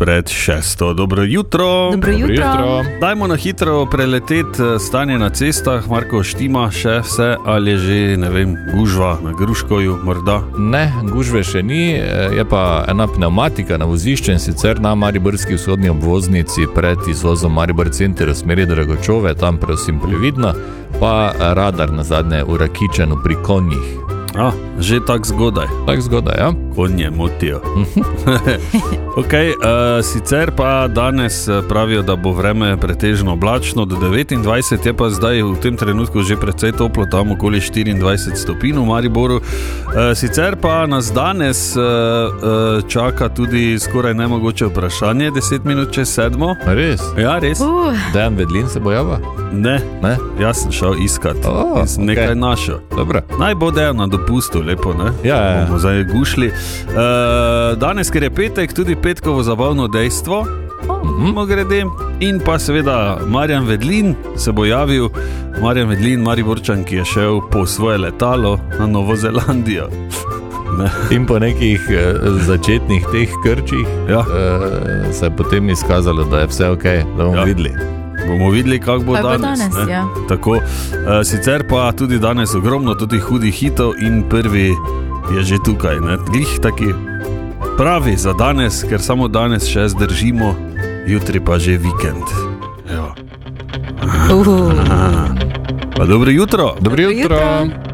pred 6. Dobro jutro. Dobro jutro. Dajmo na hitro preleteti stanje na cestah. Marko, štima še vse ali je že, ne vem, gužva na Gruškoju morda? Ne, gužve še ni, je pa ena pneumatika na vozišču in sicer na mariborski vzhodni obvoznici pred izvozom Maribor center v smeri Dragočove, tam prosim previdno, pa radar na zadnje v Rakičanu pri konjih. Že tako zgodaj. Tako zgodaj, ja. Konje motijo. Sicer pa danes pravijo, da bo vreme pretežno oblačno do 29, je pa zdaj v tem trenutku že precej toplo, tam okoli 24 stopinj v Mariboru. Sicer pa nas danes čaka tudi skoraj nemogoče vprašanje, 10 minut čez 7. Res? Ja, res. Dejan Vedlin se bo javil? Ne? Jaz sem šel iskat. Sem nekaj našel. Dobro. Naj bo Dejan na dopustu, lepo, ne? Ja. Bomo zdaj gušli. Danes, ker je petek, tudi petkovo zabavno dejstvo, grede. In pa seveda Marjan Vedlin se bo javil. Marjan Vedlin, Mariborčan, ki je šel po svoje letalo na Novo Zelandijo. In po nekih začetnih teh krčih se je potem izkazalo, da je vse okej, da bomo videli. Bomo videli, kako bo danes. Ja. Tako, sicer pa tudi danes ogromno tudi hudih hitov in prvi je že tukaj. Glih taki pravi za danes, ker samo danes še zdržimo, jutri pa že vikend. Pa dobro jutro. Dobro jutro.